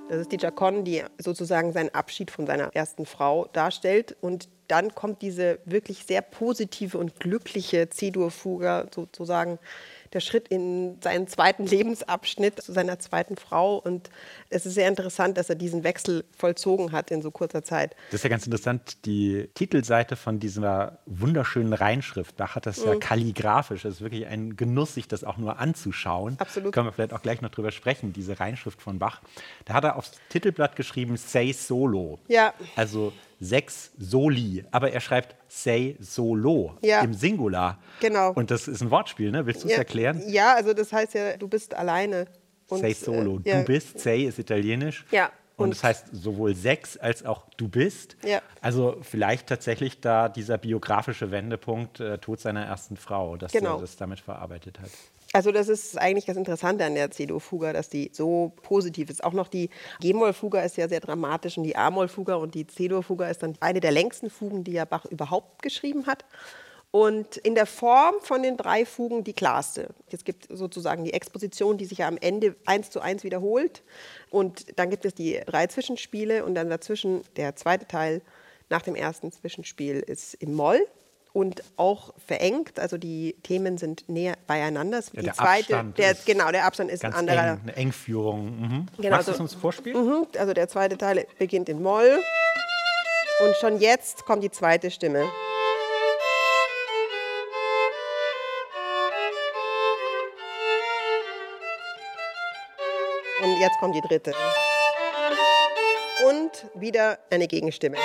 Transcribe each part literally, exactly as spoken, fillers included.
Das ist die Chaconne, die sozusagen seinen Abschied von seiner ersten Frau darstellt. Und dann kommt diese wirklich sehr positive und glückliche C-Dur-Fuga, sozusagen der Schritt in seinen zweiten Lebensabschnitt zu seiner zweiten Frau. Und es ist sehr interessant, dass er diesen Wechsel vollzogen hat in so kurzer Zeit. Das ist ja ganz interessant, die Titelseite von dieser wunderschönen Reinschrift. Bach hat das mhm. ja kalligrafisch. Es ist wirklich ein Genuss, sich das auch nur anzuschauen. Absolut. Können wir vielleicht auch gleich noch drüber sprechen, diese Reinschrift von Bach. Da hat er aufs Titelblatt geschrieben, Sei Solo. Ja. Also sechs Soli, aber er schreibt Sei Solo ja. im Singular. Genau. Und das ist ein Wortspiel, ne? Willst du es ja. erklären? Ja, also das heißt ja, du bist alleine. Und, Sei Solo. Äh, ja. Du bist, Sei ist italienisch. Ja. Und, und das heißt sowohl sechs als auch du bist. Ja. Also vielleicht tatsächlich da dieser biografische Wendepunkt, äh, Tod seiner ersten Frau, dass genau. er das damit verarbeitet hat. Also das ist eigentlich das Interessante an der C-Dur-Fuga, dass die so positiv ist. Auch noch die G-Moll-Fuga ist ja sehr dramatisch und die A-Moll-Fuga und die C-Dur-Fuga ist dann eine der längsten Fugen, die ja Bach überhaupt geschrieben hat. Und in der Form von den drei Fugen die klarste. Es gibt sozusagen die Exposition, die sich ja am Ende eins zu eins wiederholt. Und dann gibt es die drei Zwischenspiele und dann dazwischen der zweite Teil nach dem ersten Zwischenspiel ist im Moll. Und auch verengt, also die Themen sind näher beieinander. Ja, die der zweite, Abstand der, ist genau, der Abstand ist ein ganz anderer. eng, eine Engführung. Mhm. Genau, Magst du so, es uns vorspielen? Mhm, also der zweite Teil beginnt in Moll und schon jetzt kommt die zweite Stimme. Und jetzt kommt die dritte. Und wieder eine Gegenstimme.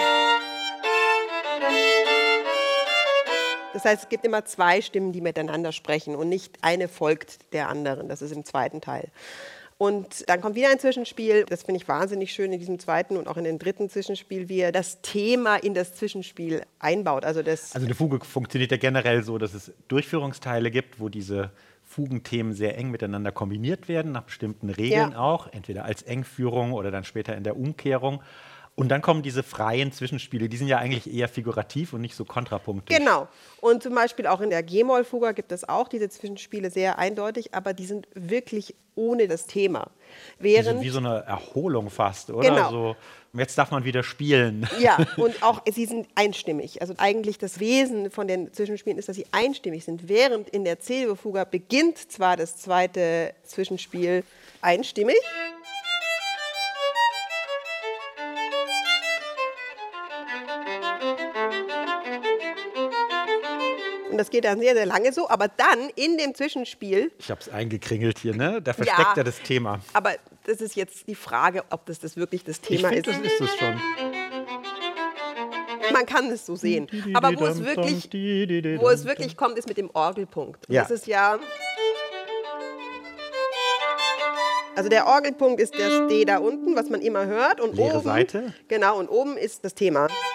Das heißt, es gibt immer zwei Stimmen, die miteinander sprechen und nicht eine folgt der anderen. Das ist im zweiten Teil. Und dann kommt wieder ein Zwischenspiel. Das finde ich wahnsinnig schön in diesem zweiten und auch in dem dritten Zwischenspiel, wie er das Thema in das Zwischenspiel einbaut. Also, das also eine Fuge funktioniert ja generell so, dass es Durchführungsteile gibt, wo diese Fugenthemen sehr eng miteinander kombiniert werden, nach bestimmten Regeln ja. auch, entweder als Engführung oder dann später in der Umkehrung. Und dann kommen diese freien Zwischenspiele, die sind ja eigentlich eher figurativ und nicht so kontrapunktisch. Genau. Und zum Beispiel auch in der G-Moll-Fuga gibt es auch diese Zwischenspiele sehr eindeutig, aber die sind wirklich ohne das Thema. Während die sind wie so eine Erholung fast, oder? Genau. So, jetzt darf man wieder spielen. Ja, und auch sie sind einstimmig. Also eigentlich das Wesen von den Zwischenspielen ist, dass sie einstimmig sind. Während in der C-Dur-Fuga beginnt zwar das zweite Zwischenspiel einstimmig, und das geht dann sehr, sehr lange so, aber dann in dem Zwischenspiel... Ich habe es eingekringelt hier, ne? Da versteckt ja, er das Thema. Aber das ist jetzt die Frage, ob das, das wirklich das Thema ich ist. Ich finde, das ist es schon. Man kann es so sehen. Aber wo es wirklich, wo es wirklich kommt, ist mit dem Orgelpunkt. Und ja. Das ist ja... Also der Orgelpunkt ist das D da unten, was man immer hört. Und Leere oben, Seite. Genau, und oben ist das Thema.